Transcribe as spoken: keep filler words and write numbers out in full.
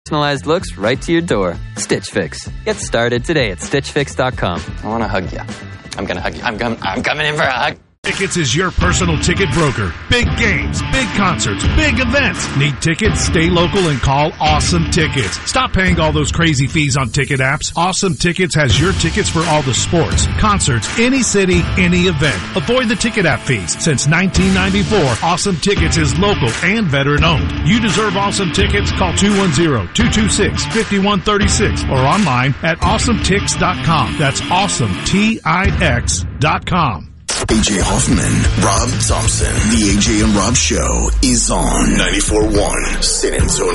Personalized looks right to your door. Stitch Fix. Get started today at stitch fix dot com. I want to hug you. I'm going to hug you. I'm, com- I'm coming in for a hug. Tickets is your personal ticket broker. Big games, big concerts, big events. Need tickets? Stay local and call Awesome Tickets. Stop paying all those crazy fees on ticket apps. Awesome Tickets has your tickets for all the sports, concerts, any city, any event. Avoid the ticket app fees. Since nineteen ninety-four, Awesome Tickets is local and veteran owned. You deserve Awesome Tickets. Call two one zero, two two six, five one three six or online at awesome tix dot com. That's awesome, T I X dot com. A J Hoffman, Rob Thompson. The A J and Rob Show is on ninety-four point one San Antonio.